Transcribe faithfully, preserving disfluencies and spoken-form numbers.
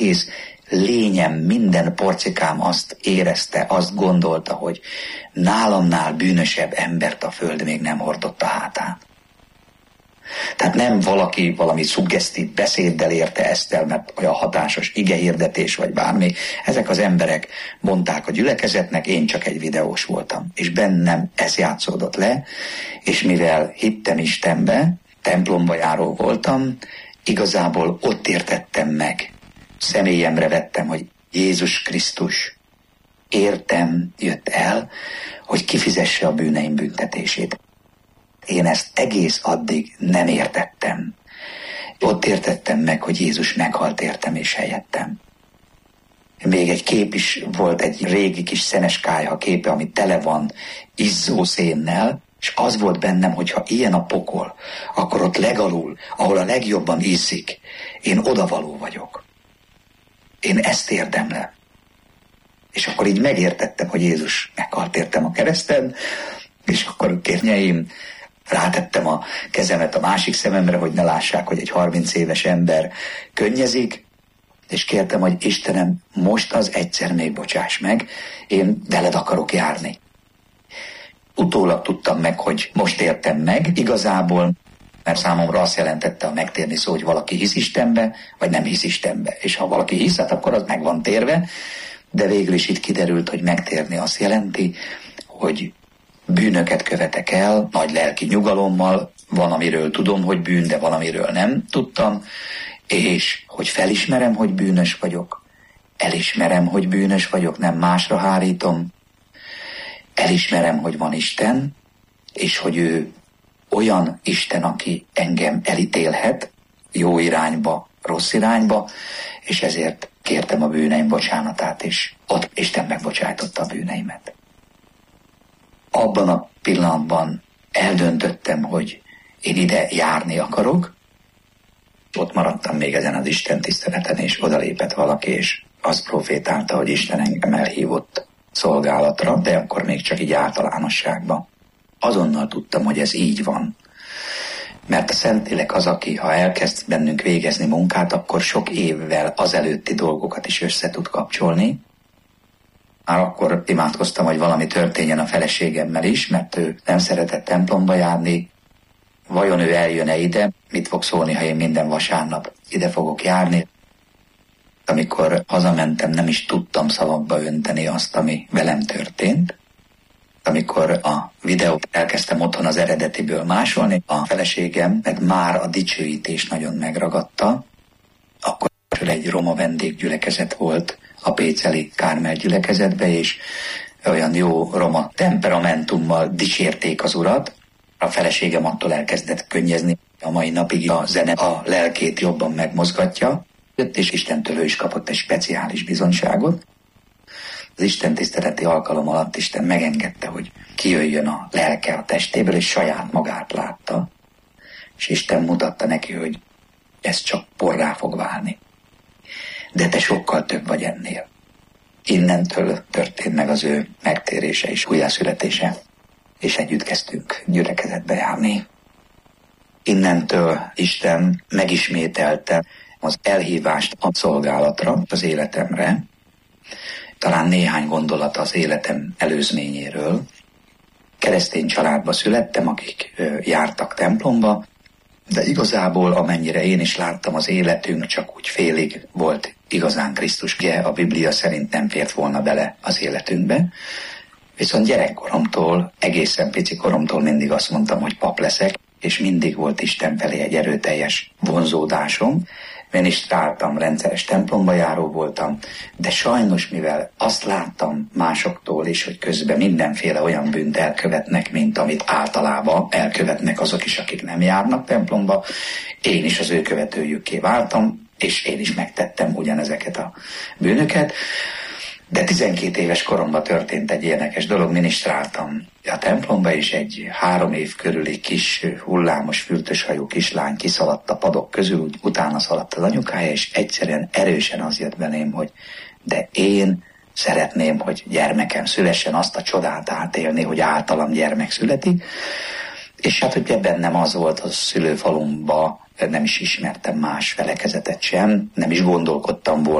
egész lényem, minden porcikám azt érezte, azt gondolta, hogy nálamnál bűnösebb embert a föld még nem hordott a hátán. Tehát nem valaki valami szuggesztív beszéddel érte ezt el, mert olyan hatásos igehirdetés vagy bármi. Ezek az emberek mondták a gyülekezetnek, én csak egy videós voltam. És bennem ez játszódott le, és mivel hittem Istenbe, templomba járó voltam, igazából ott értettem meg. Személyemre vettem, hogy Jézus Krisztus értem jött el, hogy kifizesse a bűneim büntetését. Én ezt egész addig nem értettem. Ott értettem meg, hogy Jézus meghalt értem és helyettem. Még egy kép is volt, egy régi kis szenes kályha képe, ami tele van izzó szénnel, és az volt bennem, hogy ha ilyen a pokol, akkor ott legalul, ahol a legjobban izzik, én odavaló vagyok. Én ezt érdemlem. És akkor így megértettem, hogy Jézus meghalt értem a kereszten, és akkor kérnyeim, rátettem a kezemet a másik szememre, hogy ne lássák, hogy egy harminc éves ember könnyezik, és kértem, hogy Istenem, most az egyszer még bocsáss meg, én veled akarok járni. Utólag tudtam meg, hogy most értem meg igazából, mert számomra azt jelentette a megtérni szó, hogy valaki hisz Istenbe, vagy nem hisz Istenbe. És ha valaki hisz, hát akkor az meg van térve, de végül is itt kiderült, hogy megtérni azt jelenti, hogy bűnöket követek el, nagy lelki nyugalommal, van, amiről tudom, hogy bűn, de van, amiről nem tudtam, és hogy felismerem, hogy bűnös vagyok, elismerem, hogy bűnös vagyok, nem másra hárítom, elismerem, hogy van Isten, és hogy ő olyan Isten, aki engem elítélhet jó irányba, rossz irányba, és ezért kértem a bűneim bocsánatát, és ott Isten megbocsájtotta a bűneimet. Abban a pillanatban eldöntöttem, hogy én ide járni akarok. Ott maradtam még ezen az Isten tiszteleten, és odalépett valaki, és azt profétálta, hogy Isten engem elhívott szolgálatra, de akkor még csak így általánosságban. Azonnal tudtam, hogy ez így van. Mert a Szentlélek az, aki ha elkezd bennünk végezni munkát, akkor sok évvel azelőtti dolgokat is össze tud kapcsolni. Már akkor imádkoztam, hogy valami történjen a feleségemmel is, mert ő nem szeretett templomba járni. Vajon ő eljön-e ide? Mit fog szólni, ha én minden vasárnap ide fogok járni? Amikor hazamentem, nem is tudtam szavakba önteni azt, ami velem történt. Amikor a videót elkezdtem otthon az eredetiből másolni, a feleségem meg már a dicsőítés nagyon megragadta. Akkor egy roma vendéggyülekezet volt a péceli Kármel gyülekezetbe, és olyan jó roma temperamentummal dicsérték az Urat. A feleségem attól elkezdett könnyezni. A mai napig a zene a lelkét jobban megmozgatja. Jött, és Istentől ő is kapott egy speciális bizonyságot. Az Isten tiszteleti alkalom alatt Isten megengedte, hogy kijöjjön a lelke a testéből, és saját magát látta. És Isten mutatta neki, hogy ez csak porrá fog válni. De te sokkal több vagy ennél. Innentől történt meg az ő megtérése és újjászületése, és együtt kezdtünk gyülekezetbe járni. Innentől Isten megismételte az elhívást a szolgálatra, az életemre, talán néhány gondolat az életem előzményéről. Keresztény családba születtem, akik ö, jártak templomba, de igazából amennyire én is láttam, az életünk csak úgy félig volt igazán Krisztus. Ugye a Biblia szerint nem fért volna bele az életünkbe. Viszont gyerekkoromtól, egészen pici koromtól mindig azt mondtam, hogy pap leszek, és mindig volt Isten felé egy erőteljes vonzódásom. Minisztráltam, rendszeres templomba járó voltam, de sajnos, mivel azt láttam másoktól is, hogy közben mindenféle olyan bűnt elkövetnek, mint amit általában elkövetnek azok is, akik nem járnak templomba, én is az ő követőjükké váltam, és én is megtettem ugyanezeket a bűnöket. De tizenkét éves koromban történt egy érdekes dolog, minisztráltam a templomba, és egy három év körüli kis hullámos fürtöshajú kislány kiszaladt a padok közül, utána szaladt az anyukája, és egyszerűen erősen az jött belém, hogy de én szeretném, hogy gyermekem szülessen, azt a csodát átélni, hogy általam gyermek születik. És hát, hogy bennem az volt a szülőfalumba, nem is ismertem más felekezetet sem, nem is gondolkodtam volna